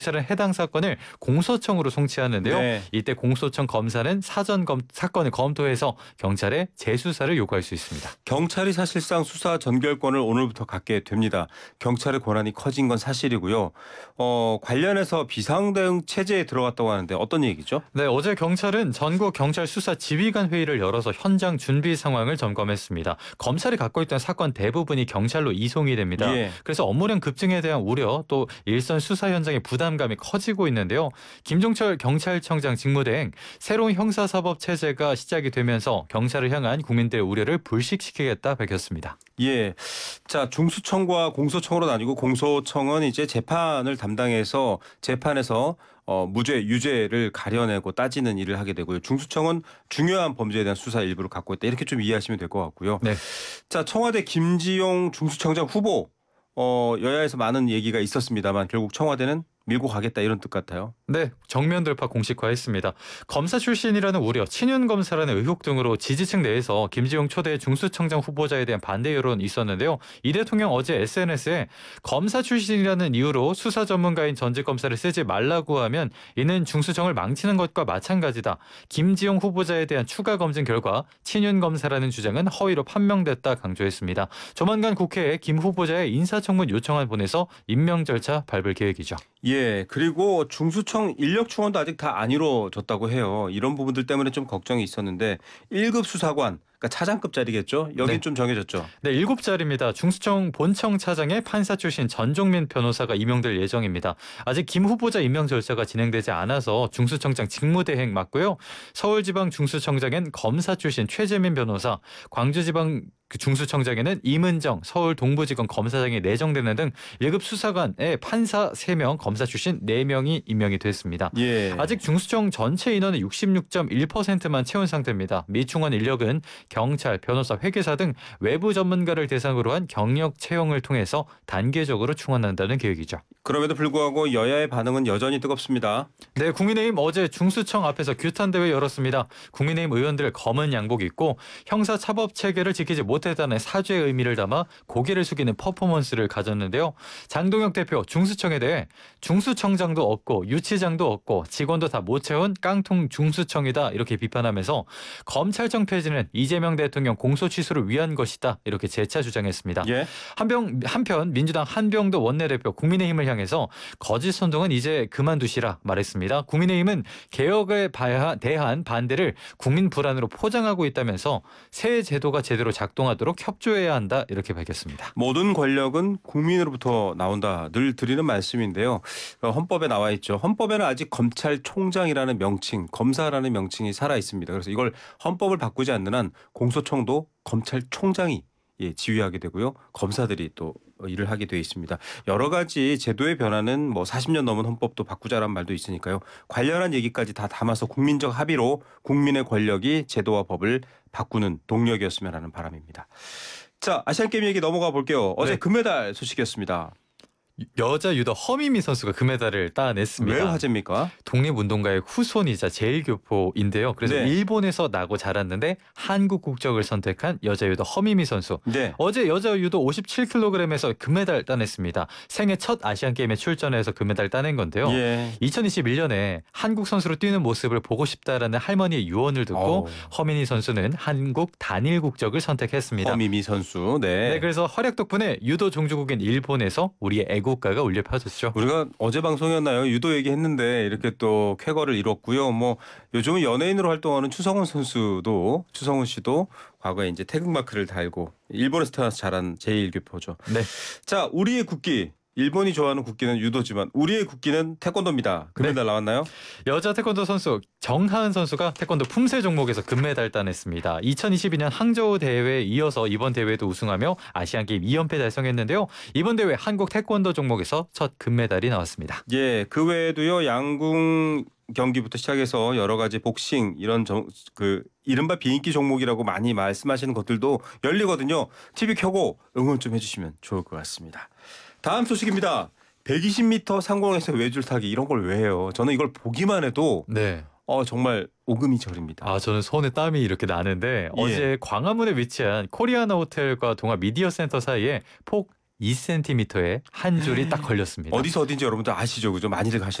경찰은 해당 사건을 공소청으로 송치하는데요. 네. 이때 공소청 검사는 사건을 검토해서 경찰에 재수사를 요구할 수 있습니다. 경찰이 사실상 수사 전결권을 오늘부터 갖게 됩니다. 경찰의 권한이 커진 건 사실이고요. 관련해서 비상대응 체제에 들어갔다고 하는데 어떤 얘기죠? 네, 어제 경찰은 전국 경찰 수사 지휘관 회의를 열어서 현장 준비 상황을 점검했습니다. 검찰이 갖고 있던 사건 대부분이 경찰로 이송이 됩니다. 예. 그래서 업무량 급증에 대한 우려 또 일선 수사 현장의 부담감이 커지고 있는데요. 김종철 경찰청장 직무대행 새로운 형사사법 체제가 시작이 되면서 경찰을 향한 국민들의 우려를 불식시키겠다 밝혔습니다. 예. 자, 중수청과 공소청으로 나뉘고 공소청은 이제 재판을 담당해서 재판에서 무죄, 유죄를 가려내고 따지는 일을 하게 되고요. 중수청은 중요한 범죄에 대한 수사 일부를 갖고 있다. 이렇게 좀 이해하시면 될 것 같고요. 네. 자, 청와대 김지용 중수청장 후보 여야에서 많은 얘기가 있었습니다만 결국 청와대는 밀고 가겠다 이런 뜻 같아요. 네, 정면 돌파 공식화했습니다. 검사 출신이라는 우려, 친윤 검사라는 의혹 등으로 지지층 내에서 김지용 초대 중수청장 후보자에 대한 반대 여론이 있었는데요. 이 대통령 어제 SNS에 검사 출신이라는 이유로 수사 전문가인 전직 검사를 쓰지 말라고 하면 이는 중수청을 망치는 것과 마찬가지다. 김지용 후보자에 대한 추가 검증 결과 친윤 검사라는 주장은 허위로 판명됐다 강조했습니다. 조만간 국회에 김 후보자의 인사청문 요청안 보내서 임명 절차 밟을 계획이죠. 예, 그리고 중수청 인력 충원도 아직 다 안 이루어졌다고 해요. 이런 부분들 때문에 좀 걱정이 있었는데 1급 수사관, 그러니까 차장급 자리겠죠? 여긴 네. 좀 정해졌죠? 네, 7자리입니다. 중수청 본청 차장에 판사 출신 전종민 변호사가 임명될 예정입니다. 아직 김 후보자 임명 절차가 진행되지 않아서 중수청장 직무대행 맡고요. 서울지방 중수청장엔 검사 출신 최재민 변호사, 광주지방 중수청장에는 임은정 서울 동부지검 검사장이 내정되는 등 1급 수사관에 판사 3명, 검사 출신 4명이 임명이 됐습니다. 예. 아직 중수청 전체 인원의 66.1%만 채운 상태입니다. 미충원 인력은 경찰, 변호사, 회계사 등 외부 전문가를 대상으로 한 경력 채용을 통해서 단계적으로 충원한다는 계획이죠. 그럼에도 불구하고 여야의 반응은 여전히 뜨겁습니다. 네, 국민의힘 어제 중수청 앞에서 규탄대회 열었습니다. 국민의힘 의원들 검은 양복 입고 형사차법 체계를 지키지 못했다는 사죄의 의미를 담아 고개를 숙이는 퍼포먼스를 가졌는데요. 장동혁 대표 중수청에 대해 중수청장도 없고 유치장도 없고 직원도 다 못 채운 깡통 중수청이다 이렇게 비판하면서 검찰청 폐지는 이재명 대통령 공소 취소를 위한 것이다 이렇게 재차 주장했습니다. 예. 한편 민주당 한병도 원내대표 국민의힘을 향해서 거짓 선동은 이제 그만두시라 말했습니다. 국민의힘은 개혁에 대한 반대를 국민 불안으로 포장하고 있다면서 새 제도가 제대로 작동하도록 협조해야 한다 이렇게 밝혔습니다. 모든 권력은 국민으로부터 나온다. 늘 드리는 말씀인데요. 헌법에 나와 있죠. 헌법에는 아직 검찰총장이라는 명칭, 검사라는 명칭이 살아 있습니다. 그래서 이걸 헌법을 바꾸지 않는 한 공소청도 검찰총장이 지휘하게 되고요. 검사들이 또 일을 하게 되어 있습니다. 여러 가지 제도의 변화는 뭐 40년 넘은 헌법도 바꾸자라는 말도 있으니까요. 관련한 얘기까지 다 담아서 국민적 합의로 국민의 권력이 제도와 법을 바꾸는 동력이었으면 하는 바람입니다. 자, 아시안게임 얘기 넘어가 볼게요. 어제 네. 금메달 소식이었습니다. 여자 유도 허미미 선수가 금메달을 따냈습니다. 왜 화제입니까? 독립운동가의 후손이자 제일교포인데요. 그래서 네. 일본에서 나고 자랐는데 한국 국적을 선택한 여자 유도 허미미 선수. 네. 어제 여자 유도 57kg에서 금메달 따냈습니다. 생애 첫 아시안게임에 출전해서 금메달 따낸 건데요. 예. 2021년에 한국 선수로 뛰는 모습을 보고 싶다라는 할머니의 유언을 듣고 허미미 선수는 한국 단일 국적을 선택했습니다. 허미미 선수. 네, 네. 그래서 활약 덕분에 유도 종주국인 일본에서 우리의 애국가가 울려 퍼졌죠. 우리가 어제 방송이었나요? 유도 얘기했는데 이렇게 또 쾌거를 이뤘고요. 뭐 요즘은 연예인으로 활동하는 추성훈 씨도 과거에 이제 태극마크를 달고 일본에서 태어나서 자란 제1교포죠. 네. 자, 우리의 국기. 일본이 좋아하는 국기는 유도지만 우리의 국기는 태권도입니다. 금메달 나왔나요? 여자 태권도 선수 정하은 선수가 태권도 품새 종목에서 금메달 따냈습니다. 2022년 항저우 대회에 이어서 이번 대회도 우승하며 아시안게임 2연패 달성했는데요. 이번 대회 한국 태권도 종목에서 첫 금메달이 나왔습니다. 예, 그 외에도요. 양궁 경기부터 시작해서 여러 가지 복싱 이런 이른바 비인기 종목이라고 많이 말씀하시는 것들도 열리거든요. TV 켜고 응원 좀 해주시면 좋을 것 같습니다. 다음 소식입니다. 120m 상공에서 외줄 타기 이런 걸 왜 해요? 저는 이걸 보기만 해도 네. 정말 오금이 저립니다. 저는 손에 땀이 이렇게 나는데 어제 광화문에 위치한 코리아나 호텔과 동아 미디어 센터 사이에 폭 2cm에 한 줄이 딱 걸렸습니다. 어디서 어딘지 여러분들 아시죠? 그죠? 많이들 가시